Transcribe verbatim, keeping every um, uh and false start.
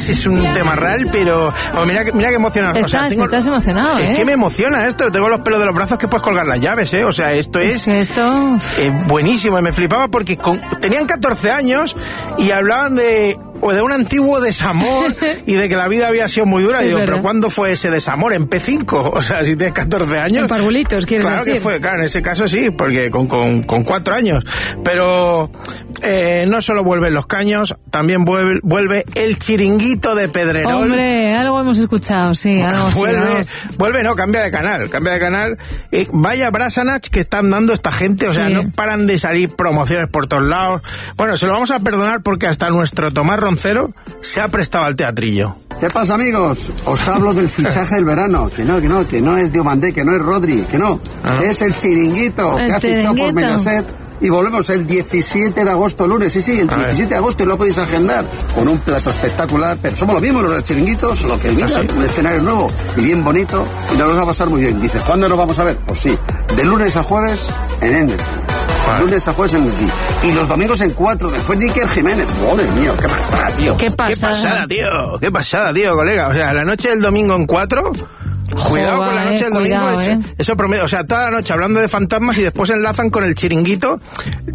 es, es un tema real, pero oh, mira, mira que emocionado. Estás, o sea, tengo, estás emocionado, ¿eh? Es que me emociona esto. Tengo los pelos de los brazos que puedes colgar las llaves, ¿eh? O sea, esto es, es que esto... eh, buenísimo. Me flipaba porque con, tenían catorce años y hablaban de... o de un antiguo desamor y de que la vida había sido muy dura. Y digo, ¿pero cuándo fue ese desamor? ¿En P cinco? O sea, si tienes catorce años... En Parvulitos, ¿quieres claro decir? Claro que fue, claro, en ese caso sí, porque con, con, con cuatro años. Pero eh, no solo vuelven los caños, también vuelve, vuelve el chiringuito de Pedrerol. Hombre, algo hemos escuchado, sí, algo vuelve, sí, vuelve, no, cambia de canal, cambia de canal. Eh, vaya Brasanach que están dando esta gente, o sí. sea, no paran de salir promociones por todos lados. Bueno, se lo vamos a perdonar porque hasta nuestro Tomás Roncero se ha prestado al teatrillo. ¿Qué pasa, amigos? Os hablo del fichaje del verano. Que no, que no, que no es Diomandé, que no es Rodri, que no. Ah. Es el chiringuito el que ha fichado por Mediaset. Y volvemos el diecisiete de agosto, lunes. Sí, sí, el diecisiete de agosto y lo podéis agendar con un plato espectacular. Pero somos los mismos, los de chiringuitos, lo que digan, ¿sí? Un escenario nuevo y bien bonito. Y nos va a pasar muy bien. Dices, ¿cuándo nos vamos a ver? Pues sí, de lunes a jueves en Energy. Vale. Lunes a jueves en Energy. Y los domingos en cuatro. Después de Iker Jiménez. Madre mía, qué pasada, tío. Qué pasada. Qué pasada, tío. Qué pasada, tío, colega. O sea, la noche del domingo en cuatro... Cuidado Joder, con la noche del domingo, cuidado, eso, eh. eso promedio, o sea, toda la noche hablando de fantasmas y después enlazan con el chiringuito.